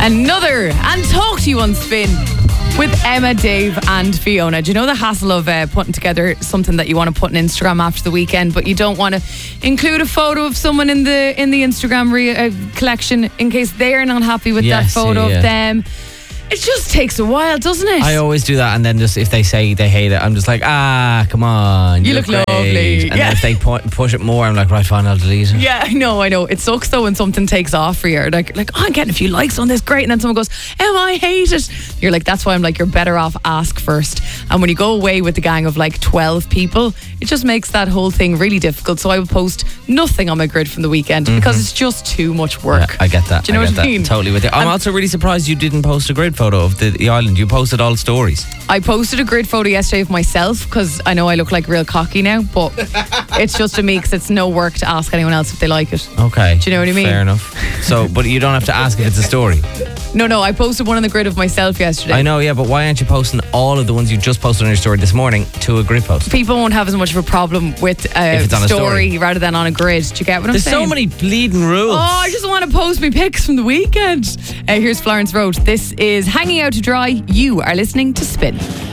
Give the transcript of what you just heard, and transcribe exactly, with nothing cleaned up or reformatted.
Another and talk to you on Spin with Emma, Dave and Fiona. Do you know the hassle of uh, putting together something that you want to put on Instagram after the weekend, but you don't want to include a photo of someone in the in the Instagram re- uh, collection in case they're not happy with Yes, that photo yeah, yeah. of them? It just takes a while, doesn't it? I always do that, and then just if they say they hate it, I'm just like, ah, come on, You look great. lovely. And Yeah. then if they pu- push it more, I'm like, right, fine, I'll delete it. Yeah, I know, I know. It sucks though when something takes off for you. Like, like oh, I'm getting a few likes on this, great. And then someone goes, Emma, I hate it. You're like, that's why I'm like, you're better off ask first. And when you go away with the gang of like twelve people, it just makes that whole thing really difficult. So I would post nothing on my grid from the weekend Mm-hmm. because it's just too much work. Yeah, I get that. Do you know I what get I that. mean? Totally with you. I'm And- also really surprised you didn't post a grid photo of the, the island. You posted all stories. I posted a grid photo yesterday of myself because I know I look like real cocky now, but it's just a me because it's no work to ask anyone else if they like it. Okay. Do you know what I mean? Fair enough. So, but you don't have to ask if it's a story. No, no, I posted one on the grid of myself yesterday. I know, yeah, but why aren't you posting all of the ones you just posted on your story this morning to a grid post? People won't have as much of a problem with a If it's on a story, story. rather than on a grid. Do you get what I'm There's saying? so many bleeding rules. Oh, I just want to post me pics from the weekend. Uh, here's Florence Road. This is Hanging Out to Dry. You are listening to Spin.